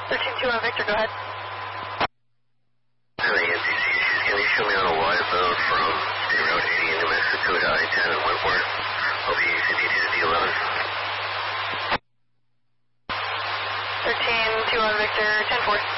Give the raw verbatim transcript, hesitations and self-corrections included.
thirteen two on Victor, go ahead. Having N C C issues. Can you show me on a live mode from State Route eighty in New Mexico to I ten in Wentworth? I'll be fifty-two to D eleven. thirteen two on Victor, ten four.